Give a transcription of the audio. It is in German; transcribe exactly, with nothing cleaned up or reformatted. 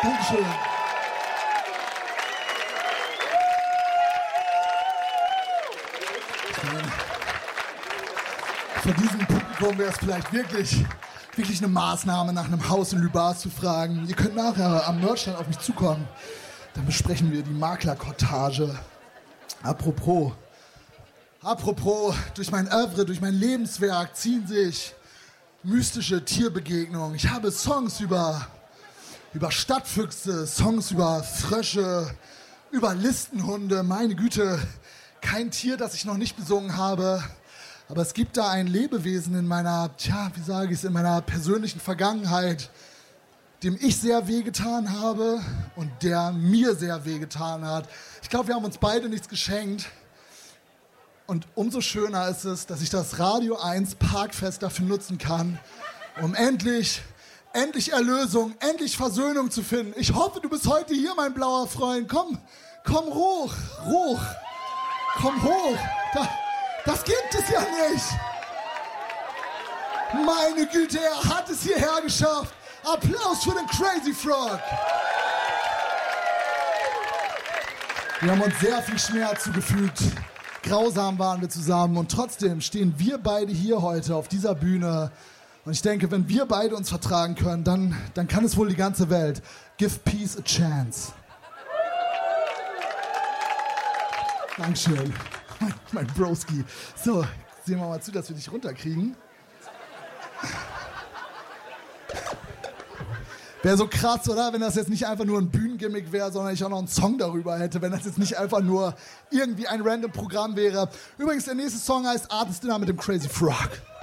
Dankeschön. Vor diesem Publikum wäre es vielleicht wirklich, wirklich eine Maßnahme, nach einem Haus in Lübars zu fragen. Ihr könnt nachher am Merchstand auf mich zukommen. Dann besprechen wir die Maklerkortage. Apropos, apropos, durch mein Oeuvre, durch mein Lebenswerk ziehen sich mystische Tierbegegnungen. Ich habe Songs über, über Stadtfüchse, Songs über Frösche, über Listenhunde. Meine Güte, kein Tier, das ich noch nicht besungen habe. Aber es gibt da ein Lebewesen in meiner, tja, wie sage ich es, in meiner persönlichen Vergangenheit, dem ich sehr wehgetan habe und der mir sehr wehgetan hat. Ich glaube, wir haben uns beide nichts geschenkt. Und umso schöner ist es, dass ich das Radio eins Parkfest dafür nutzen kann, um endlich, endlich Erlösung, endlich Versöhnung zu finden. Ich hoffe, du bist heute hier, mein blauer Freund. Komm, komm hoch, hoch, komm hoch. Da. Das gibt es ja nicht. Meine Güte, er hat es hierher geschafft. Applaus für den Crazy Frog. Wir haben uns sehr viel Schmerz zugefügt. Grausam waren wir zusammen und trotzdem stehen wir beide hier heute auf dieser Bühne. Und ich denke, wenn wir beide uns vertragen können, dann, dann kann es wohl die ganze Welt. Give peace a chance. Dankeschön. Mein Broski. So, sehen wir mal zu, dass wir dich runterkriegen. Wäre so krass, oder? Wenn das jetzt nicht einfach nur ein Bühnengimmick wäre, sondern ich auch noch einen Song darüber hätte. Wenn das jetzt nicht einfach nur irgendwie ein random Programm wäre. Übrigens, der nächste Song heißt Artist Dinner mit dem Crazy Frog.